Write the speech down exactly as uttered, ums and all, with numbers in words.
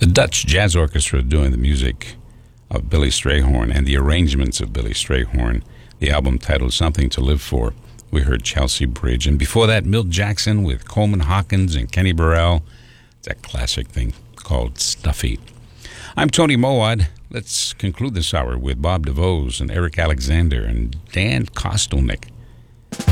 Dutch Jazz Orchestra doing the music of Billy Strayhorn and the arrangements of Billy Strayhorn. The album titled Something to Live For. We heard Chelsea Bridge. And before that, Milt Jackson with Coleman Hawkins and Kenny Burrell. It's that classic thing called Stuffy. I'm Tony Mowat. Let's conclude this hour with Bob DeVos and Eric Alexander and Dan Kostelnick.